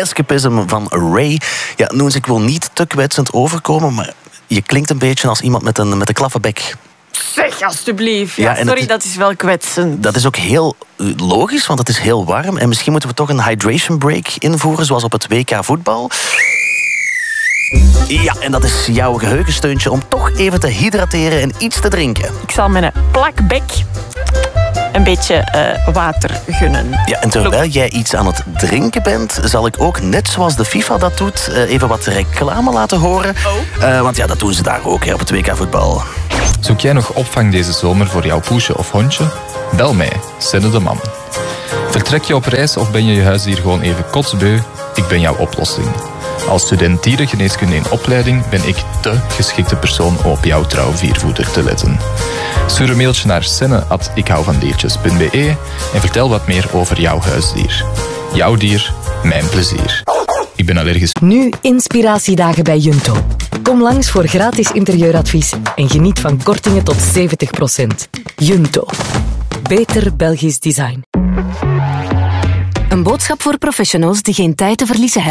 Escapism van Ray. Ja, Noens, ik wil niet te kwetsend overkomen, maar je klinkt een beetje als iemand met een klaffe bek. Zeg, alstublieft. Ja, sorry, dat is wel kwetsend. Dat is ook heel logisch, want het is heel warm. En misschien moeten we toch een hydration break invoeren, zoals op het WK voetbal. Ja, en dat is jouw geheugensteuntje om toch even te hydrateren en iets te drinken. Ik zal met een plakbek een beetje water gunnen. Ja, en terwijl jij iets aan het drinken bent, zal ik ook, net zoals de FIFA dat doet, even wat reclame laten horen. Want ja, dat doen ze daar ook, hè, op het WK voetbal. Zoek jij nog opvang deze zomer voor jouw poesje of hondje? Bel mij, Senne de Man. Vertrek je op reis of ben je huisdier gewoon even kotsbeu? Ik ben jouw oplossing. Als student dierengeneeskunde in opleiding ben ik dé geschikte persoon om op jouw trouw viervoeter te letten. Stuur een mailtje naar senne@ikhouvandeertjes.be en vertel wat meer over jouw huisdier. Jouw dier, mijn plezier. Ik ben allergisch. Nu inspiratiedagen bij Junto. Kom langs voor gratis interieuradvies en geniet van kortingen tot 70%. Junto. Beter Belgisch design. Een boodschap voor professionals die geen tijd te verliezen hebben.